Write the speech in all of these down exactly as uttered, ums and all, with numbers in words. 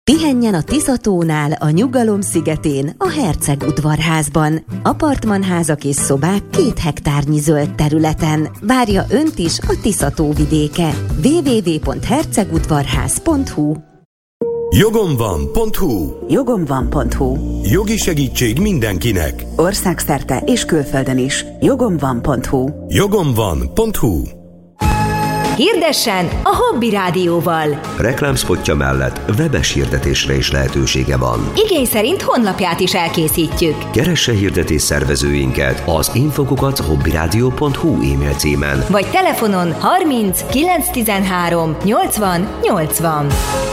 Pihenjen a Tisza-tónál, a Nyugalom szigetén, a Herceg udvarházban. Apartmanházak és szobák két hektárnyi zöld területen. Várja önt is a Tisza-tó vidéke. double-u double-u double-u pont hercegudvarház pont hu Jogom van pont hu Jogom van pont hu Jogi segítség mindenkinek. Országszerte és külföldön is. Jogom van pont hu Jogom van pont hu Hirdessen a Hobby Rádióval. Reklámszpotja mellett webes hirdetésre is lehetősége van. Igény szerint honlapját is elkészítjük. Keresse hirdetés szervezőinket az infokukat hobbyradio pont hu e-mail címen. Vagy telefonon harminc kilenc tizenhárom nyolcvan nyolcvan.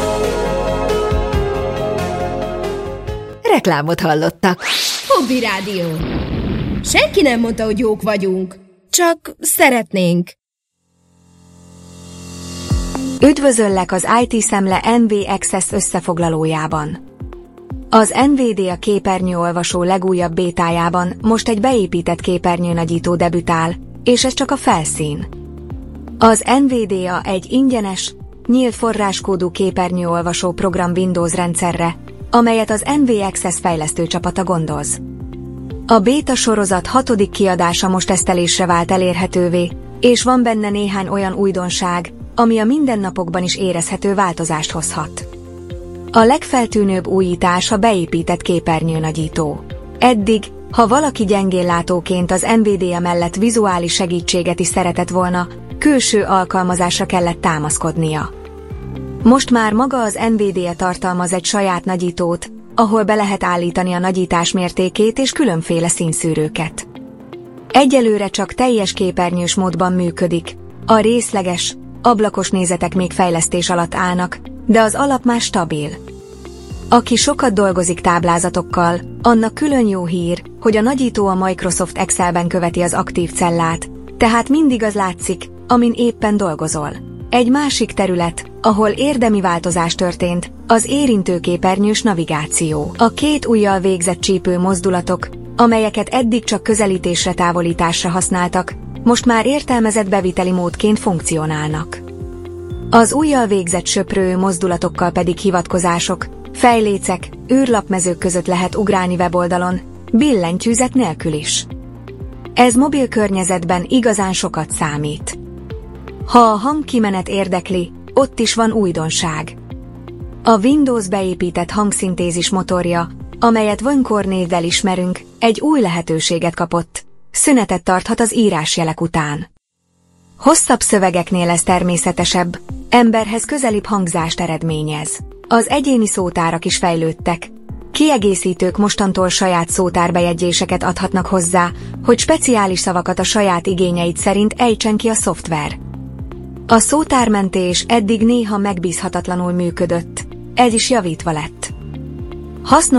Reklámot hallottak. Hobby Rádió. Senki nem mondta, hogy jók vagyunk. Csak szeretnénk. Üdvözöllek az i té Szemle en vé Access összefoglalójában. Az NVIDIA képernyőolvasó legújabb bétájában most egy beépített képernyőnagyító debütál, és ez csak a felszín. Az NVIDIA egy ingyenes, nyílt forráskódú képernyőolvasó program Windows rendszerre, amelyet az en vé Access fejlesztő csapata gondoz. A béta sorozat hatodik kiadása most tesztelésre vált elérhetővé, és van benne néhány olyan újdonság, ami a mindennapokban is érezhető változást hozhat. A legfeltűnőbb újítás a beépített képernyőnagyító. Eddig, ha valaki gyengéllátóként az NVIDIA mellett vizuális segítséget is szeretett volna, külső alkalmazásra kellett támaszkodnia. Most már maga az NVIDIA tartalmaz egy saját nagyítót, ahol be lehet állítani a nagyítás mértékét és különféle színszűrőket. Egyelőre csak teljes képernyős módban működik, a részleges, ablakos nézetek még fejlesztés alatt állnak, de az alap már stabil. Aki sokat dolgozik táblázatokkal, annak külön jó hír, hogy a nagyító a Microsoft Excelben követi az aktív cellát, tehát mindig az látszik, amin éppen dolgozol. Egy másik terület, ahol érdemi változás történt, az érintőképernyős navigáció. A két ujjal végzett csípő mozdulatok, amelyeket eddig csak közelítésre távolításra használtak, most már értelmezett beviteli módként funkcionálnak. Az ujjal végzett söprő mozdulatokkal pedig hivatkozások, fejlécek, űrlapmezők között lehet ugrálni weboldalon, billentyűzet nélkül is. Ez mobil környezetben igazán sokat számít. Ha a hangkimenet érdekli, ott is van újdonság. A Windows beépített hangszintézis motorja, amelyet Voncor névvel ismerünk, egy új lehetőséget kapott. Szünetet tarthat az írásjelek után. Hosszabb szövegeknél ez természetesebb, emberhez közelibb hangzást eredményez. Az egyéni szótárak is fejlődtek. Kiegészítők mostantól saját szótárbejegyzéseket adhatnak hozzá, hogy speciális szavakat a saját igényeid szerint ejtsen ki a szoftver. A szótármentés eddig néha megbízhatatlanul működött, ez is javítva lett. Hasznos